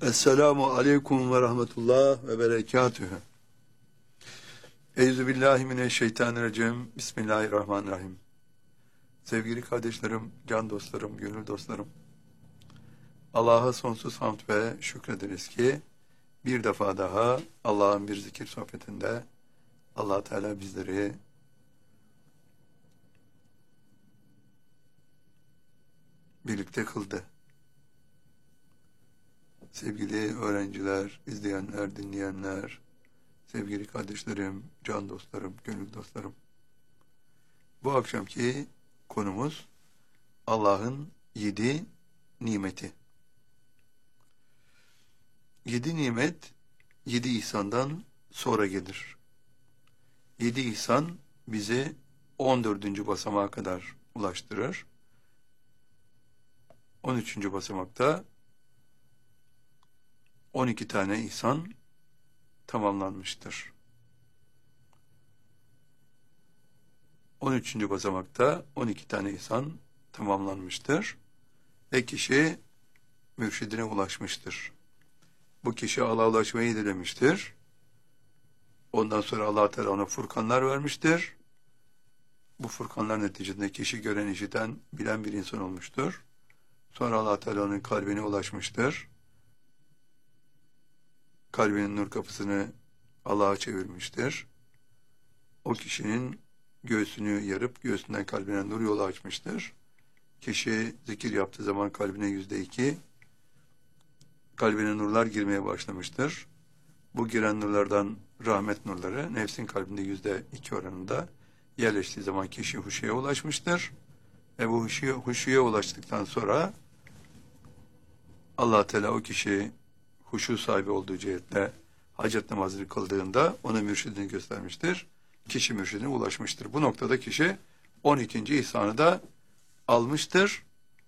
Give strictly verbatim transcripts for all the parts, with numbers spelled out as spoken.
Esselamu aleyküm ve rahmetullah ve berekatühü. Euzubillahimineşşeytanirracim. Bismillahirrahmanirrahim. Sevgili kardeşlerim, can dostlarım, gönül dostlarım. Allah'a sonsuz hamd ve şükrederiz ki bir defa daha Allah'ın bir zikir sohbetinde Allah Teala bizleri birlikte kıldı. Sevgili öğrenciler, izleyenler, dinleyenler, sevgili kardeşlerim, can dostlarım, gönül dostlarım. Bu akşamki konumuz Allah'ın yedi nimeti. Yedi nimet, yedi ihsandan sonra gelir. Yedi ihsan bizi on dördüncü basamağa kadar ulaştırır. on üçüncü basamakta on iki tane ihsan tamamlanmıştır. on üçüncü basamakta on iki tane ihsan tamamlanmıştır ve kişi mürşidine ulaşmıştır. Bu kişi Allah'a ulaşmayı dilemiştir. Ondan sonra Allah Teala ona furkanlar vermiştir. Bu furkanlar neticesinde kişi gören, işiten, bilen bir insan olmuştur. Sonra Allah Teala onun kalbine ulaşmıştır. Kalbinin nur kapısını Allah'a çevirmiştir. O kişinin göğsünü yarıp göğsünden kalbine nur yolu açmıştır. Kişi zikir yaptığı zaman kalbine yüzde iki kalbine nurlar girmeye başlamıştır. Bu giren nurlardan rahmet nurları nefsin kalbinde yüzde iki oranında yerleştiği zaman kişi huşuya ulaşmıştır. Ve bu huşuya, huşuya ulaştıktan sonra Allah Teala o kişi huşu sahibi olduğu cihetle hacet namazını kıldığında ona mürşidini göstermiştir. Kişi mürşidine ulaşmıştır. Bu noktada kişi on ikinci ihsanı da almıştır.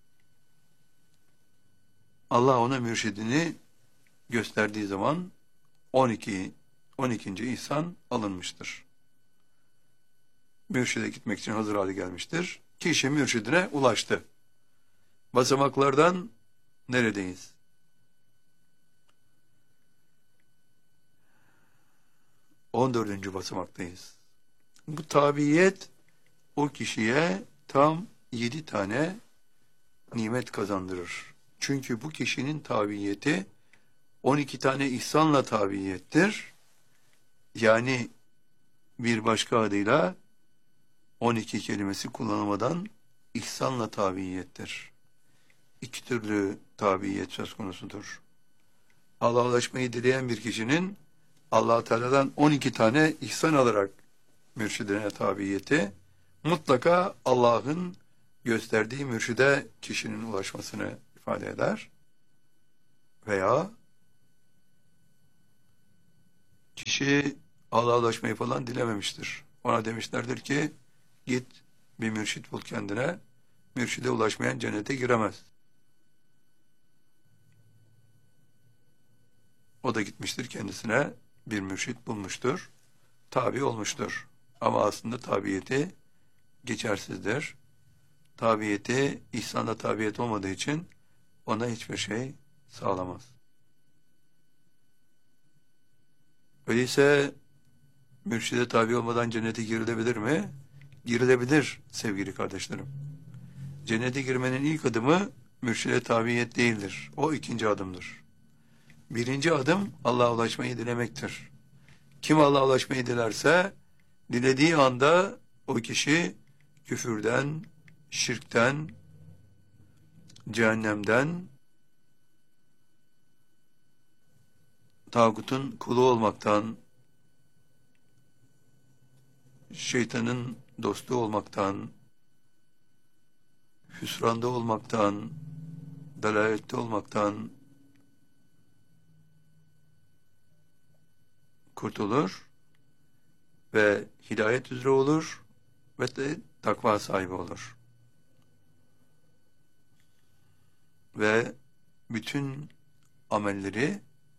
Allah ona mürşidini gösterdiği zaman on iki on ikinci ihsan alınmıştır. Mürşide gitmek için hazır hale gelmiştir. Kişi mürşidine ulaştı. Basamaklardan neredeyiz? on dördüncü basamaktayız. Bu tabiyet o kişiye tam yedi tane nimet kazandırır. Çünkü bu kişinin tabiyeti on iki tane ihsanla tabiyettir. Yani bir başka adıyla on iki kelimesi kullanılmadan ihsanla tabiyettir. İki türlü tabiyet söz konusudur. Allah'a ulaşmayı dileyen bir kişinin Allah Teala'dan on iki tane ihsan alarak mürşidine tabiyeti mutlaka Allah'ın gösterdiği mürşide kişinin ulaşmasını ifade eder. Veya kişi Allah'a ulaşmayı falan dilememiştir. Ona demişlerdir ki git bir mürşit bul kendine, mürşide ulaşmayan cennete giremez. O da gitmiştir kendisine bir mürşit bulmuştur, tabi olmuştur. Ama aslında tabiyeti geçersizdir. Tabiyeti, ihsanda tabiyet olmadığı için ona hiçbir şey sağlamaz. Öyleyse mürşide tabi olmadan cennete girilebilir mi? Girilebilir sevgili kardeşlerim. Cennete girmenin ilk adımı mürşide tabiyet değildir. O ikinci adımdır. Birinci adım Allah'a ulaşmayı dilemektir. Kim Allah'a ulaşmayı dilerse dilediği anda o kişi küfürden, şirkten, cehennemden, tağutun kulu olmaktan, şeytanın dostu olmaktan, hüsranda olmaktan, dalalette olmaktan kurtulur ve hidayet üzere olur ve de takva sahibi olur. Ve bütün amelleri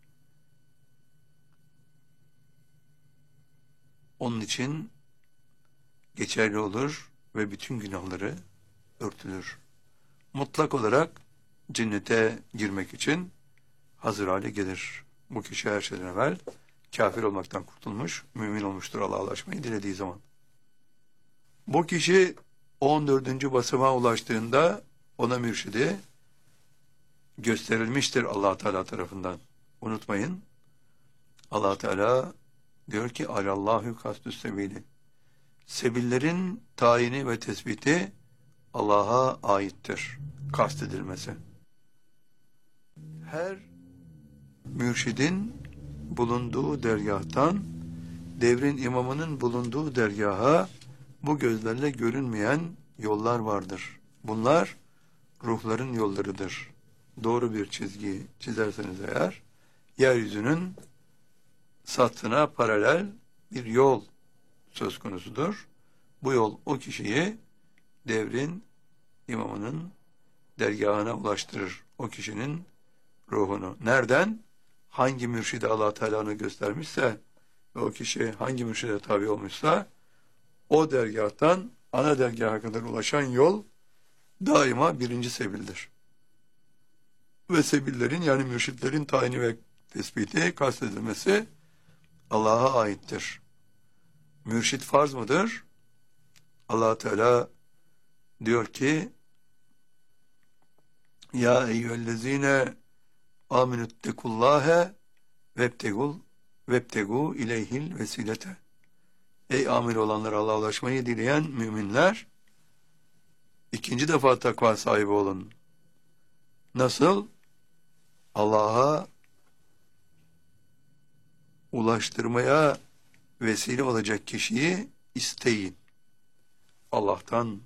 onun için geçerli olur ve bütün günahları örtülür. Mutlak olarak cennete girmek için hazır hale gelir. Bu kişi her şeyden evvel kafir olmaktan kurtulmuş, mümin olmuştur Allah'a ulaşmayı dilediği zaman. Bu kişi on dördüncü basamağa ulaştığında ona mürşidi gösterilmiştir Allah Teala tarafından. Unutmayın, Allah Teala diyor ki alallahu kastüs sebili. Sebillerin tayini ve tespiti Allah'a aittir. Kastedilmesi. Her mürşidin bulunduğu dergahtan devrin imamının bulunduğu dergaha bu gözlerle görünmeyen yollar vardır. Bunlar ruhların yollarıdır. Doğru bir çizgi çizerseniz eğer, yeryüzünün sathına paralel bir yol söz konusudur. Bu yol o kişiyi devrin imamının dergahına ulaştırır. O kişinin ruhunu. Nereden? Hangi mürşidi Allah Teala'nı göstermişse ve o kişi hangi mürşide tabi olmuşsa o dergahtan ana dergaha kadar ulaşan yol daima birinci sebildir. Ve sebillerin yani mürşitlerin tayini ve tespiti, kastedilmesi Allah'a aittir. Mürşit farz mıdır? Allah Teala diyor ki ya eyyühellezine aminüttekullâhe vebtegul vebtegu ileyhil vesilete. Ey amir olanlar, Allah'a ulaşmayı dileyen müminler, ikinci defa takva sahibi olun. Nasıl? Allah'a ulaştırmaya vesile olacak kişiyi isteyin. Allah'tan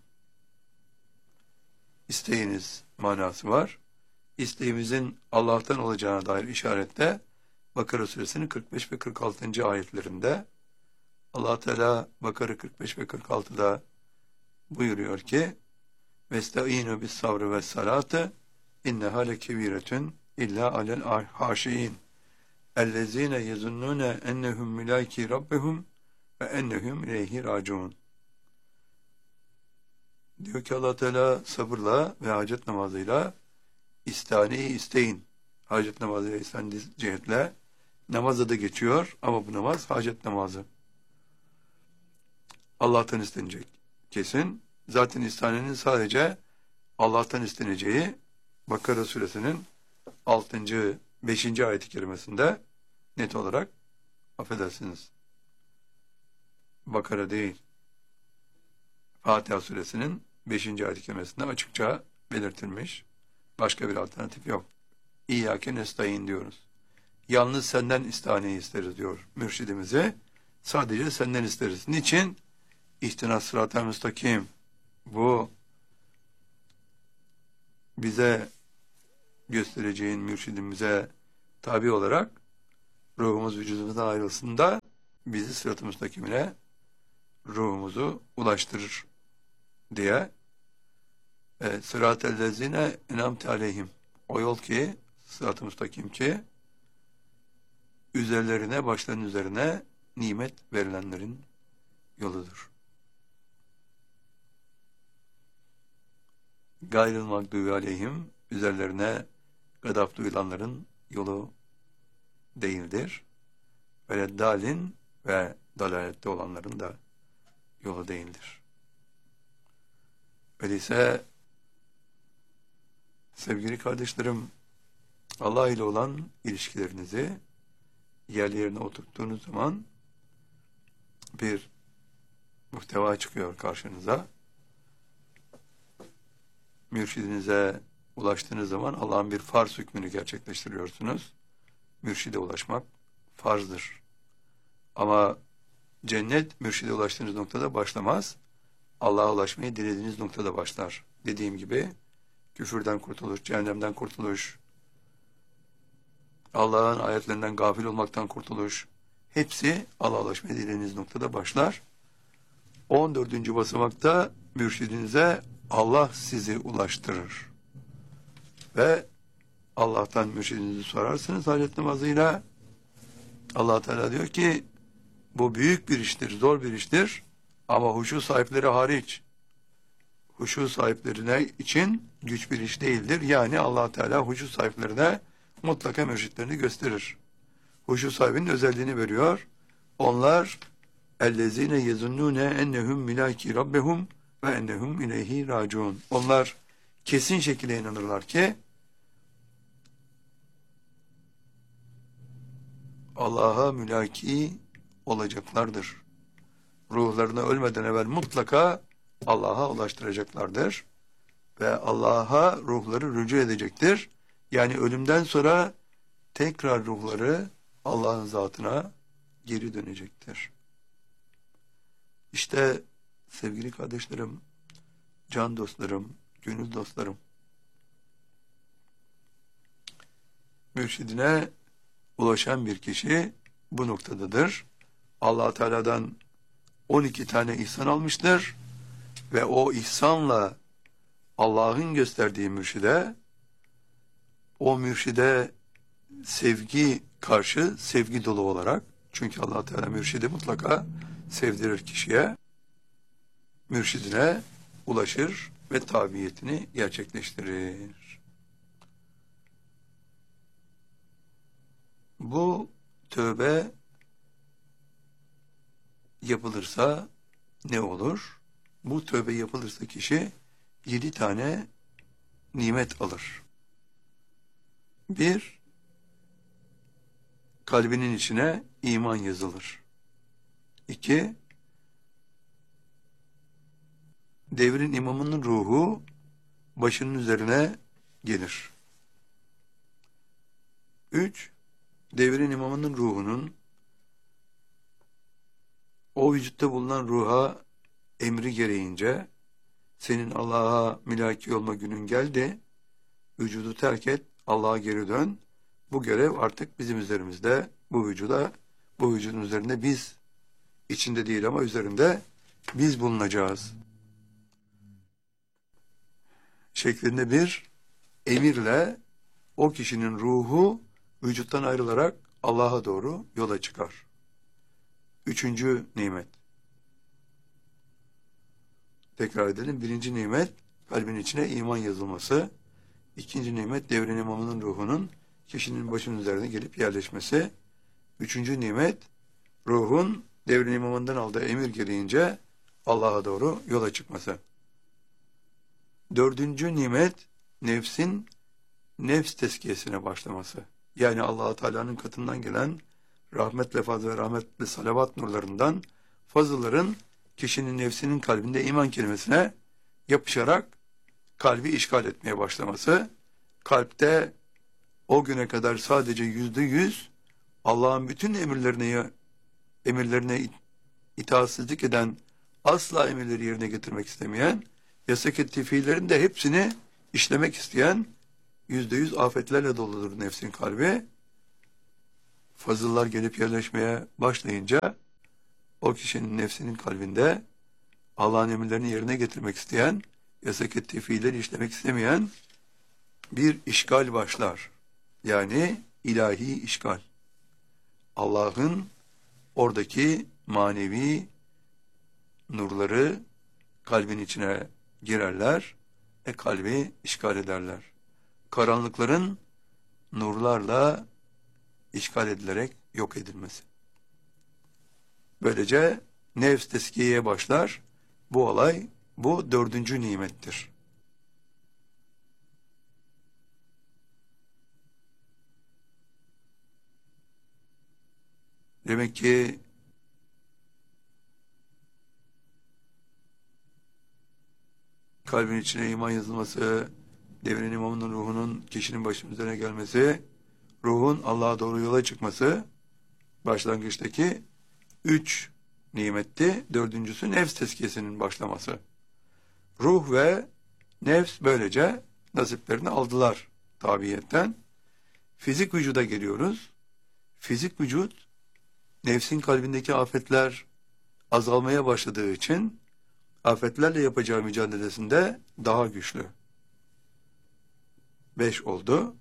isteyiniz manası var. İsteğimizin Allah'tan olacağına dair işarette Bakara suresinin kırk beş ve kırk altıncı ayetlerinde Allah Teala Bakara kırk beş ve kırk altıda buyuruyor ki Vestaînû bis sabrı ve salâte inneha lekebiretun illa alel haşiin ellezîne yezunnûne ennehum mülâki rabbihum ve ennehum ileyhi râciûn. Diyor ki Allah Teala sabırla ve hacet namazıyla istaneyi isteyin. Hacet namazıyla istendiği cihetle namazda da geçiyor ama bu namaz hacet namazı. Allah'tan istenecek kesin. Zaten istanenin sadece Allah'tan isteneceği Bakara suresinin altıncı beşinci ayet-i kerimesinde net olarak, affedersiniz, Bakara değil, Fatiha suresinin beşinci ayet-i kerimesinde açıkça belirtilmiş. Başka bir alternatif yok. İyyâke nestaîn diyoruz. Yalnız senden istaneyi isteriz diyor mürşidimize. Sadece senden isteriz. Niçin? İhtinas sırat-ı müstakim. Bu bize göstereceğin mürşidimize tabi olarak ruhumuz vücudumuzdan ayrılsın da bizi sırat-ı müstakimine ruhumuzu ulaştırır diye e, sırat-ı lezine enamte aleyhim. O yol ki, sırat-ı müstakim ki üzerlerine, başlarının üzerine nimet verilenlerin yoludur. Gayrıl mağdubi aleyhim, üzerlerine gadap duyulanların yolu değildir. Ve dalin ve dalalette olanların da yolu değildir. Öyleyse sevgili kardeşlerim, Allah ile olan ilişkilerinizi yerli yerine oturttuğunuz zaman bir muhteva çıkıyor karşınıza. Mürşidinize ulaştığınız zaman Allah'ın bir farz hükmünü gerçekleştiriyorsunuz. Mürşide ulaşmak farzdır. Ama cennet mürşide ulaştığınız noktada başlamaz. Allah'a ulaşmayı dilediğiniz noktada başlar. Dediğim gibi küfürden kurtuluş, cehennemden kurtuluş, Allah'ın ayetlerinden gafil olmaktan kurtuluş, hepsi Allah'a ulaşmayı dilediğiniz noktada başlar. on dördüncü basamakta mürşidinize Allah sizi ulaştırır. Ve Allah'tan mürşidinizi sorarsınız hacet namazıyla. Allah Teala diyor ki bu büyük bir iştir, zor bir iştir ama huşu sahipleri hariç. Huşu sahiplerine için güç bir iş değildir. Yani Allah Teala huşu sahiplerine mutlaka mürşitlerini gösterir. Huşu sahibinin özelliğini veriyor. Onlar اَلَّذ۪ينَ يَزُنُّونَ اَنَّهُمْ مِلَاكِ رَبَّهُمْ وَاَنَّهُمْ اِلَيْهِ رَاجُونَ. Onlar kesin şekilde inanırlar ki Allah'a mülaki olacaklardır. Ruhlarını ölmeden evvel mutlaka Allah'a ulaştıracaklardır. Ve Allah'a ruhları rücu edecektir. Yani ölümden sonra tekrar ruhları Allah'ın zatına geri dönecektir. İşte sevgili kardeşlerim, can dostlarım, gönül dostlarım, mürşidine ulaşan bir kişi bu noktadadır. Allah Teala'dan on iki tane ihsan almıştır ve o ihsanla Allah'ın gösterdiği mürşide, o mürşide sevgi karşı, sevgi dolu olarak, çünkü Allah Teala mürşidi mutlaka sevdirir kişiye, mürşidine ulaşır ve tabiyetini gerçekleştirir. Bu tövbe yapılırsa ne olur? Bu tövbe yapılırsa kişi yedi tane nimet alır. Bir, kalbinin içine iman yazılır. İki, devrin imamının ruhu başının üzerine gelir. Üç, devrin imamının ruhunun o vücutta bulunan ruha emri gereğince senin Allah'a mülaki olma günün geldi, vücudu terk et, Allah'a geri dön. Bu görev artık bizim üzerimizde, bu vücuda, bu vücudun üzerinde biz, içinde değil ama üzerinde biz bulunacağız şeklinde bir emirle o kişinin ruhu vücuttan ayrılarak Allah'a doğru yola çıkar. Üçüncü nimet. Tekrar edelim. Birinci nimet, kalbin içine iman yazılması. İkinci nimet, devrin imamının ruhunun kişinin başının üzerine gelip yerleşmesi. Üçüncü nimet, ruhun devrin imamından aldığı emir gereğince Allah'a doğru yola çıkması. Dördüncü nimet, nefsin nefs tezkiyesine başlaması. Yani Allah-u Teala'nın katından gelen rahmetle fazl ve rahmetle salavat nurlarından fazılların kişinin nefsinin kalbinde iman kelimesine yapışarak kalbi işgal etmeye başlaması. Kalpte o güne kadar sadece yüzde yüz Allah'ın bütün emirlerine emirlerine itaatsizlik eden, asla emirleri yerine getirmek istemeyen, yasak ettiği fiillerin de hepsini işlemek isteyen yüzde yüz afetlerle doludur nefsin kalbi. Fazıllar gelip yerleşmeye başlayınca o kişinin nefsinin kalbinde Allah'ın emirlerini yerine getirmek isteyen, yasak ettiği fiilleri işlemek istemeyen bir işgal başlar. Yani ilahi işgal. Allah'ın oradaki manevi nurları kalbin içine girerler ve kalbi işgal ederler. Karanlıkların nurlarla işgal edilerek yok edilmesi. Böylece nefs tezkiyeye başlar. Bu olay, bu dördüncü nimettir. Demek ki kalbin içine iman yazılması, devrin imamının ruhunun kişinin başının üzerine gelmesi, ruhun Allah'a doğru yola çıkması, başlangıçtaki üç nimetti. Dördüncüsü nefs tezkiyesinin başlaması. Ruh ve nefs böylece nasiplerini aldılar tabiyetten. Fizik vücuda geliyoruz. Fizik vücut, nefsin kalbindeki afetler azalmaya başladığı için afetlerle yapacağı mücadelesinde daha güçlü. Beş oldu.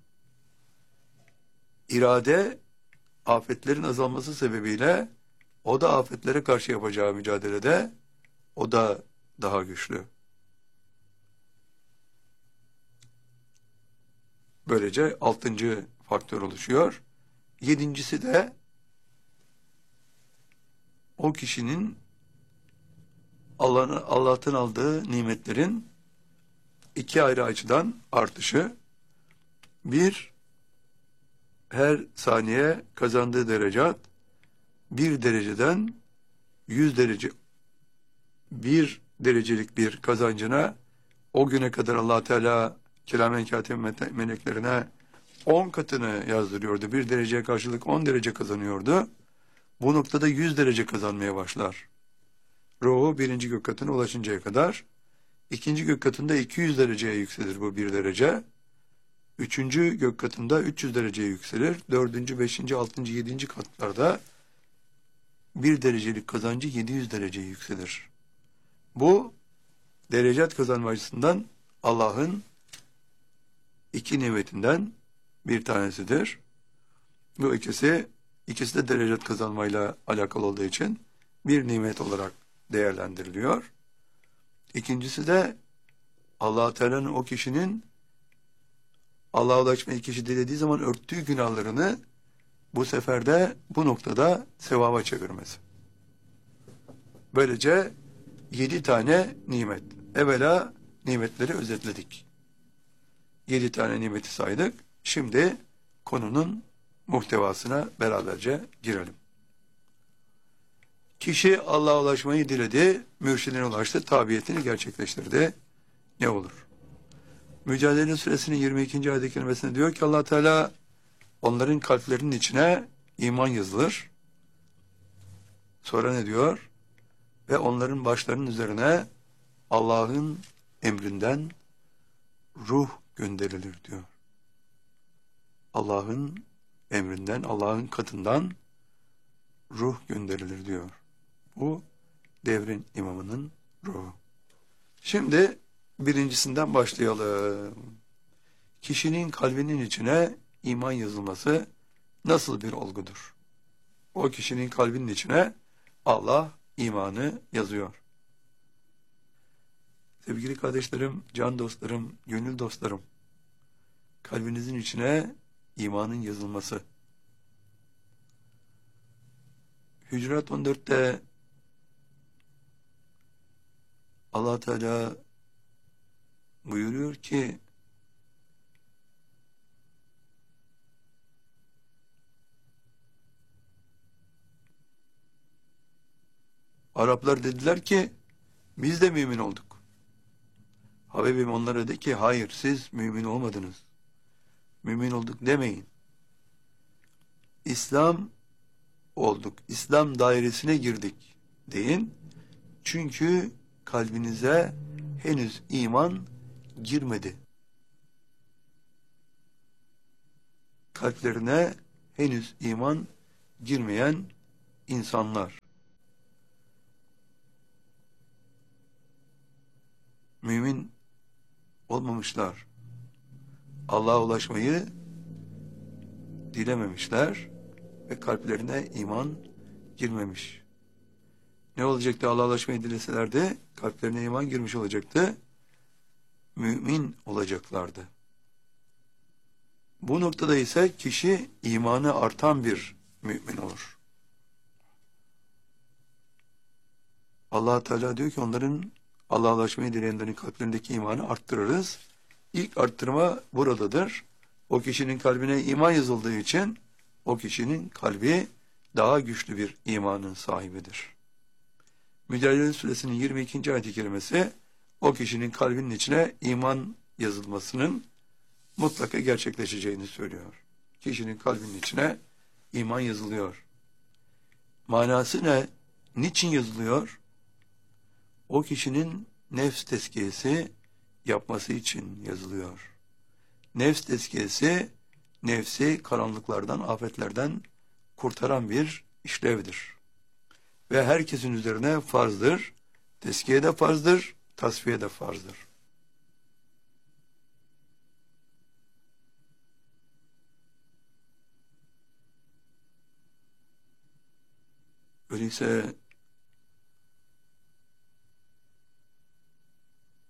İrade, afetlerin azalması sebebiyle o da afetlere karşı yapacağı mücadelede o da daha güçlü. Böylece altıncı faktör oluşuyor. Yedincisi de o kişinin Allah'ın, Allah'tan aldığı nimetlerin iki ayrı açıdan artışı. Bir, her saniye kazandığı derecat bir dereceden yüz derece, bir derecelik bir kazancına o güne kadar Allah Teala kiramen katib meleklerine on katını yazdırıyordu. Bir dereceye karşılık on derece kazanıyordu. Bu noktada yüz derece kazanmaya başlar. Ruhu birinci gök katına ulaşıncaya kadar. İkinci gök katında iki yüz dereceye yükselir bu bir derece. Üçüncü gök katında üç yüz dereceye yükselir. Dördüncü, beşinci, altıncı, yedinci katlarda bir derecelik kazancı yedi yüz dereceye yükselir. Bu derecat kazanma açısından Allah'ın iki nimetinden bir tanesidir. Bu ikisi, ikisi de derecat kazanmayla alakalı olduğu için bir nimet olarak değerlendiriliyor. İkincisi de Allah-u Teala'nın o kişinin Allah'a ulaşmayı kişi dilediği zaman örttüğü günahlarını bu sefer de bu noktada sevaba çevirmesi. Böylece yedi tane nimet. Evvela nimetleri özetledik. Yedi tane nimeti saydık. Şimdi konunun muhtevasına beraberce girelim. Kişi Allah'a ulaşmayı diledi, mürşidine ulaştı, tabiyetini gerçekleştirdi. Ne olur? Mücadele Suresinin yirmi ikinci ayet-i kerimesinde diyor ki Allah Teala onların kalplerinin içine iman yazılır. Sonra ne diyor? Ve onların başlarının üzerine Allah'ın emrinden ruh gönderilir diyor. Allah'ın emrinden, Allah'ın katından ruh gönderilir diyor. Bu devrin imamının ruhu. Şimdi birincisinden başlayalım. Kişinin kalbinin içine iman yazılması nasıl bir olgudur? O kişinin kalbinin içine Allah imanı yazıyor. Sevgili kardeşlerim, can dostlarım, gönül dostlarım, kalbinizin içine imanın yazılması. Hücurat on dörtte Allah Teala buyuruyor ki Araplar dediler ki biz de mümin olduk. Habibim onlara dedi ki hayır siz mümin olmadınız. Mümin olduk demeyin. İslam olduk. İslam dairesine girdik deyin. Çünkü kalbinize henüz iman girmedi. Kalplerine henüz iman girmeyen insanlar. Mümin olmamışlar. Allah'a ulaşmayı dilememişler ve kalplerine iman girmemiş. Ne olacaktı Allah'a ulaşmayı dileselerdi? Kalplerine iman girmiş olacaktı. Mümin olacaklardı. Bu noktada ise kişi imanı artan bir mümin olur. Allah Teala diyor ki onların Allah'a ulaşmayı dileyenlerin kalplerindeki imanı arttırırız. İlk arttırma buradadır. O kişinin kalbine iman yazıldığı için o kişinin kalbi daha güçlü bir imanın sahibidir. Mücadele Suresinin yirmi ikinci ayet-i kerimesi o kişinin kalbinin içine iman yazılmasının mutlaka gerçekleşeceğini söylüyor. Kişinin kalbinin içine iman yazılıyor. Manası ne? Niçin yazılıyor? O kişinin nefs tezkiyesi yapması için yazılıyor. Nefs tezkiyesi, nefsi karanlıklardan, afetlerden kurtaran bir işlevdir. Ve herkesin üzerine farzdır. Tezkiye de farzdır, tasfiye de farzdır. Öyleyse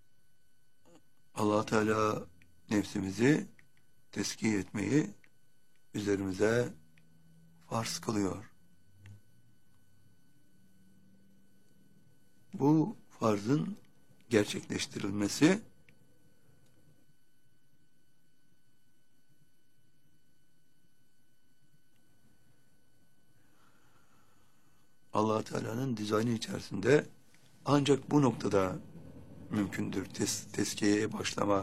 Allah Teala nefsimizi tezkiye etmeyi üzerimize farz kılıyor. Bu farzın gerçekleştirilmesi Allah Teala'nın dizaynı içerisinde ancak bu noktada mümkündür. Tes tezkiyeye başlama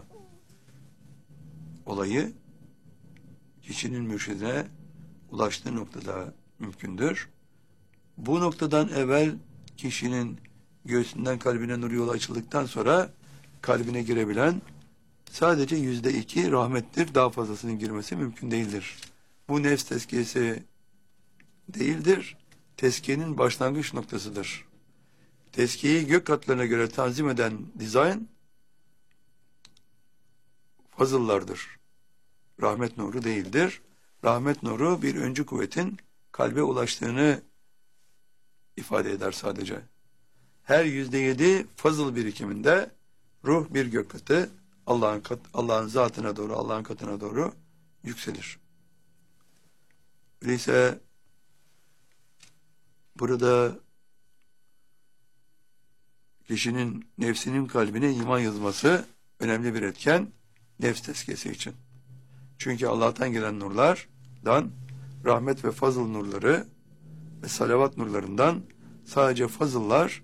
olayı kişinin mürşidine ulaştığı noktada mümkündür. Bu noktadan evvel kişinin göğsünden kalbine nur yolu açıldıktan sonra kalbine girebilen sadece yüzde iki rahmettir. Daha fazlasının girmesi mümkün değildir. Bu nefs tezkiyesi değildir. Tezkiyenin başlangıç noktasıdır. Tezkiyeyi gök katlarına göre tanzim eden dizayn fazıllardır. Rahmet nuru değildir. Rahmet nuru bir öncü kuvvetin kalbe ulaştığını ifade eder sadece. Her yüzde yedi fazıl birikiminde ruh bir gök katı Allah'ın kat, Allah'ın zatına doğru, Allah'ın katına doğru yükselir. Öyleyse burada kişinin nefsinin kalbine iman yazması önemli bir etken nefs tezkiyesi için. Çünkü Allah'tan gelen nurlardan rahmet ve fazıl nurları ve salavat nurlarından sadece fazıllar